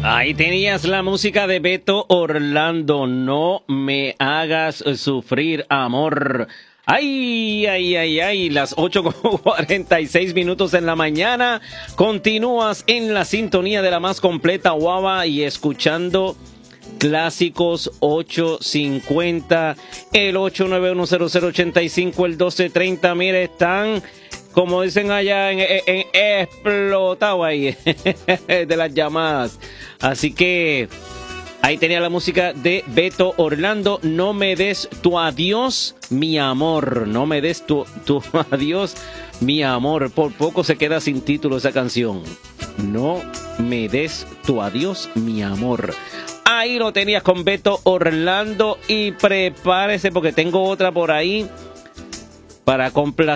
Ahí tenías la música de Beto Orlando, No me hagas sufrir, amor. Ay, ay, ay, ay, las 8:46 en la mañana. Continúas en la sintonía de la más completa guava y escuchando Clásicos 850, el 8910085, el 1230. Mire, están, como dicen allá, en explotado ahí de las llamadas. Así que ahí tenía la música de Beto Orlando, No me des tu adiós, mi amor. No me des tu adiós, mi amor. Por poco se queda sin título esa canción. No me des tu adiós, mi amor. Ahí lo tenías con Beto Orlando y prepárese porque tengo otra por ahí para complacer.